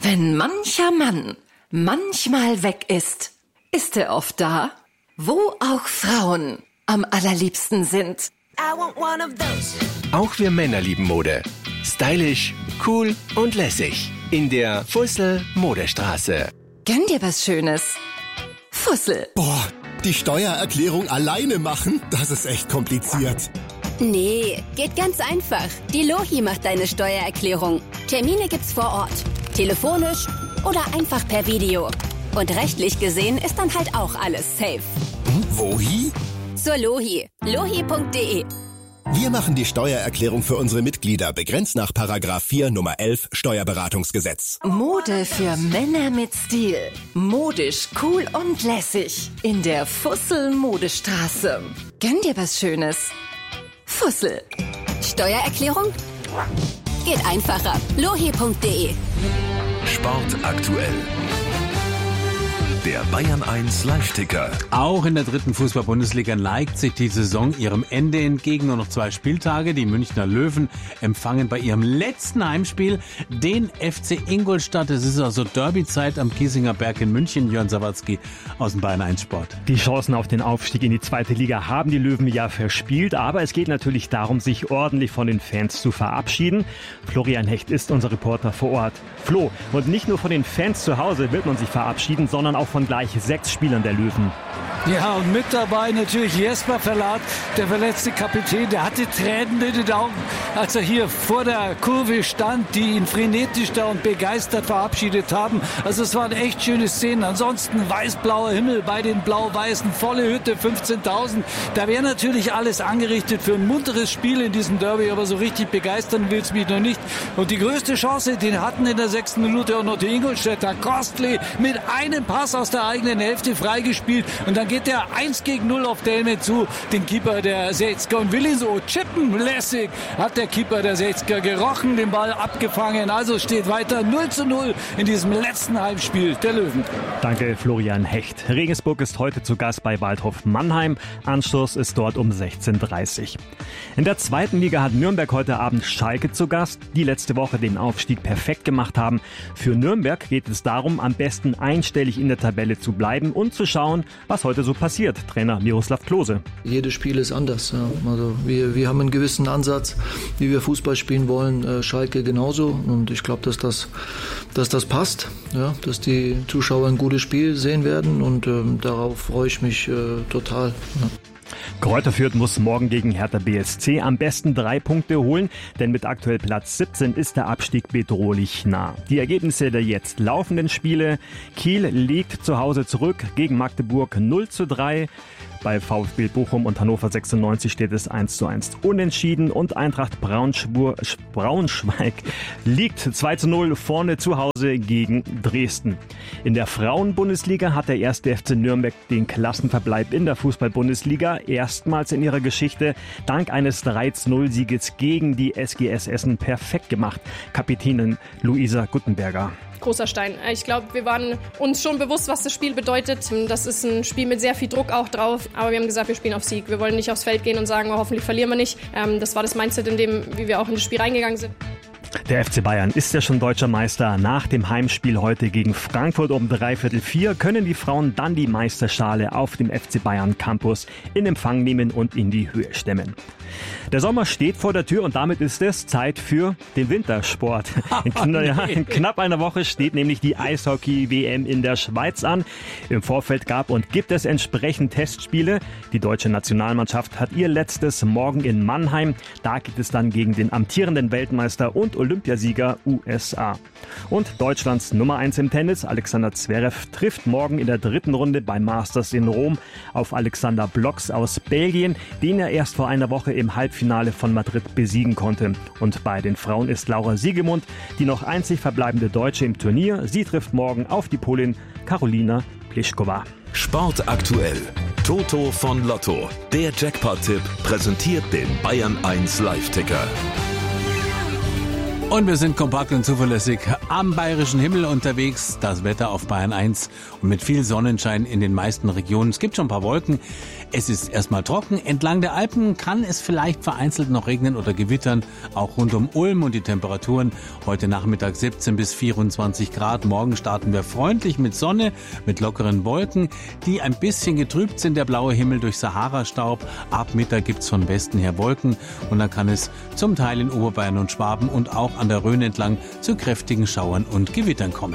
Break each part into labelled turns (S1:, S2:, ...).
S1: Wenn mancher Mann manchmal weg ist, ist er oft da, wo auch Frauen am allerliebsten sind.
S2: Auch wir Männer lieben Mode. Stylisch, cool und lässig. In der Fussel Modestraße.
S1: Gönn dir was Schönes. Fussel.
S3: Boah, die Steuererklärung alleine machen, das ist echt kompliziert.
S4: Nee, geht ganz einfach. Die Lohi macht deine Steuererklärung. Termine gibt's vor Ort, telefonisch oder einfach per Video. Und rechtlich gesehen ist dann halt auch alles safe.
S3: Wohi?
S4: Zur Lohi. Lohi.de.
S3: Wir machen die Steuererklärung für unsere Mitglieder, begrenzt nach § 4 Nummer 11 Steuerberatungsgesetz.
S1: Mode für Männer mit Stil. Modisch, cool und lässig. In der Fussel Modestraße. Gönn dir was Schönes. Fussel.
S4: Steuererklärung? Geht einfacher. Lohi.de.
S5: Sport aktuell. Der Bayern 1 Live-Ticker.
S6: Auch in der dritten Fußball-Bundesliga neigt sich die Saison ihrem Ende entgegen. Nur noch 2 Spieltage. Die Münchner Löwen empfangen bei ihrem letzten Heimspiel den FC Ingolstadt. Es ist also Derby-Zeit am Giesinger Berg in München. Jörn Sawatzki aus dem Bayern 1 Sport.
S7: Die Chancen auf den Aufstieg in die zweite Liga haben die Löwen ja verspielt. Aber es geht natürlich darum, sich ordentlich von den Fans zu verabschieden. Florian Hecht ist unser Reporter vor Ort. Flo, und nicht nur von den Fans zu Hause wird man sich verabschieden, sondern auch von gleich 6 Spielern der Löwen.
S8: Ja, und mit dabei natürlich Jesper Verlat, der verletzte Kapitän. Der hatte Tränen in den Augen, als er hier vor der Kurve stand, die ihn frenetisch da und begeistert verabschiedet haben. Also es waren echt schöne Szenen. Ansonsten weiß-blauer Himmel bei den Blau-Weißen, volle Hütte, 15.000. Da wäre natürlich alles angerichtet für ein munteres Spiel in diesem Derby, aber so richtig begeistern will es mich noch nicht. Und die größte Chance, den hatten in der 6. Minute auch noch die Ingolstädter. Kostli mit einem Pass aus der eigenen Hälfte freigespielt und dann geht der 1-0 auf Delme zu, den Keeper der 60er, und will ihn so chippen. Lässig hat der Keeper der 60er gerochen, den Ball abgefangen. Also steht weiter 0:0 in diesem letzten Heimspiel der Löwen.
S7: Danke, Florian Hecht. Regensburg ist heute zu Gast bei Waldhof Mannheim. Anstoß ist dort um 16:30 Uhr. In der zweiten Liga hat Nürnberg heute Abend Schalke zu Gast, die letzte Woche den Aufstieg perfekt gemacht haben. Für Nürnberg geht es darum, am besten einstellig in der Tabelle zu bleiben und zu schauen, was heute so passiert. Trainer Miroslav Klose.
S9: Jedes Spiel ist anders. Ja. Also wir haben einen gewissen Ansatz, wie wir Fußball spielen wollen. Schalke genauso. Und ich glaube, dass das passt. Ja, dass die Zuschauer ein gutes Spiel sehen werden. Und darauf freue ich mich total. Ja.
S7: Greuther Fürth muss morgen gegen Hertha BSC am besten 3 Punkte holen, denn mit aktuell Platz 17 ist der Abstieg bedrohlich nah. Die Ergebnisse der jetzt laufenden Spiele: Kiel liegt zu Hause zurück gegen Magdeburg 0:3. Bei VfB Bochum und Hannover 96 steht es 1:1 unentschieden und Eintracht Braunschweig liegt 2:0 vorne zu Hause gegen Dresden. In der Frauen-Bundesliga hat der 1. FC Nürnberg den Klassenverbleib in der Fußball-Bundesliga erstmals in ihrer Geschichte dank eines 3:0-Sieges gegen die SGS Essen perfekt gemacht. Kapitänin Luisa Guttenberger.
S10: Großer Stein. Ich glaube, wir waren uns schon bewusst, was das Spiel bedeutet. Das ist ein Spiel mit sehr viel Druck auch drauf. Aber wir haben gesagt, wir spielen auf Sieg. Wir wollen nicht aufs Feld gehen und sagen, oh, hoffentlich verlieren wir nicht. Das war das Mindset, in dem, wie wir auch in das Spiel reingegangen sind.
S7: Der FC Bayern ist ja schon deutscher Meister. Nach dem Heimspiel heute gegen Frankfurt um 3:45 können die Frauen dann die Meisterschale auf dem FC Bayern Campus in Empfang nehmen und in die Höhe stemmen. Der Sommer steht vor der Tür und damit ist es Zeit für den Wintersport. In knapp einer Woche steht nämlich die Eishockey-WM in der Schweiz an. Im Vorfeld gab und gibt es entsprechend Testspiele. Die deutsche Nationalmannschaft hat ihr letztes morgen in Mannheim. Da geht es dann gegen den amtierenden Weltmeister und Olympiasieger USA. Und Deutschlands Nummer 1 im Tennis, Alexander Zverev, trifft morgen in der 3. Runde beim Masters in Rom auf Alexander Blocks aus Belgien, den er erst vor einer Woche im Halbfinale von Madrid besiegen konnte. Und bei den Frauen ist Laura Siegemund die noch einzig verbleibende Deutsche im Turnier. Sie trifft morgen auf die Polin Karolina Pliskova.
S5: Sport aktuell. Toto von Lotto. Der Jackpot-Tipp präsentiert den Bayern 1 Live-Ticker.
S6: Und wir sind kompakt und zuverlässig am bayerischen Himmel unterwegs. Das Wetter auf Bayern 1 und mit viel Sonnenschein in den meisten Regionen. Es gibt schon ein paar Wolken. Es ist erstmal trocken. Entlang der Alpen kann es vielleicht vereinzelt noch regnen oder gewittern. Auch rund um Ulm und die Temperaturen heute Nachmittag 17 bis 24 Grad. Morgen starten wir freundlich mit Sonne, mit lockeren Wolken, die ein bisschen getrübt sind. Der blaue Himmel durch Sahara-Staub. Ab Mittag gibt's von Westen her Wolken und dann kann es zum Teil in Oberbayern und Schwaben und auch an der Rhön entlang zu kräftigen Schauern und Gewittern kommen.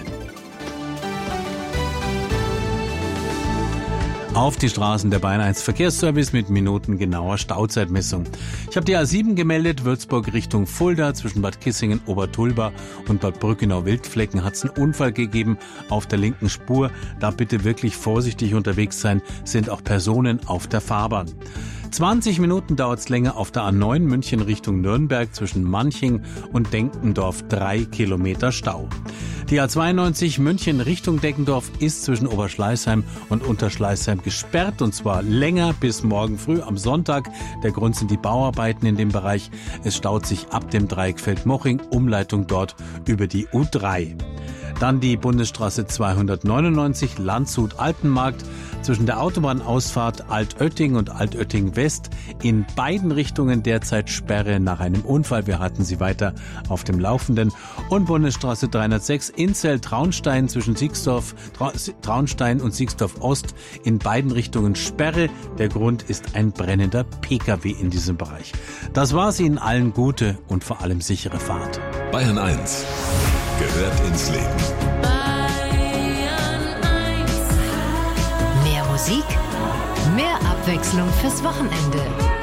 S6: Auf die Straßen der Bayern 1 Verkehrsservice mit minutengenauer Stauzeitmessung. Ich habe die A7 gemeldet, Würzburg Richtung Fulda, zwischen Bad Kissingen, Obertulba und Bad Brückenau-Wildflecken hat es einen Unfall gegeben auf der linken Spur. Da bitte wirklich vorsichtig unterwegs sein, sind auch Personen auf der Fahrbahn. 20 Minuten dauert es länger auf der A9 München Richtung Nürnberg zwischen Manching und Denkendorf, 3 Kilometer Stau. Die A92 München Richtung Deckendorf ist zwischen Oberschleißheim und Unterschleißheim gesperrt und zwar länger bis morgen früh am Sonntag. Der Grund sind die Bauarbeiten in dem Bereich. Es staut sich ab dem Dreieck Feldmoching, Umleitung dort über die U3. Dann die Bundesstraße 299 Landshut-Altenmarkt zwischen der Autobahnausfahrt Altötting und Altötting West. In beiden Richtungen derzeit Sperre nach einem Unfall. Wir halten Sie weiter auf dem Laufenden. Und Bundesstraße 306 Inzell-Traunstein zwischen Traunstein und Siegsdorf Ost. In beiden Richtungen Sperre. Der Grund ist ein brennender PKW in diesem Bereich. Das war's. Ihnen allen gute und vor allem sichere Fahrt.
S5: Bayern 1 gehört ins Leben.
S1: Bayern 1. Mehr Musik, mehr Abwechslung fürs Wochenende.